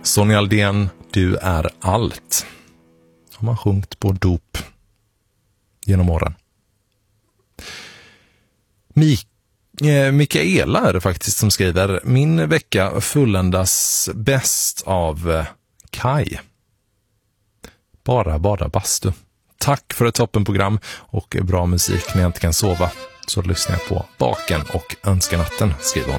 Sonja Aldén, du är allt. Har man sjungit på dop genom åren. Mikaela är det faktiskt som skriver: min vecka fulländas bäst av Kai. Bara bastu. Tack för ett toppenprogram och bra musik när jag inte kan sova. Så lyssnar jag på Baken och Önskanatten, skriver hon.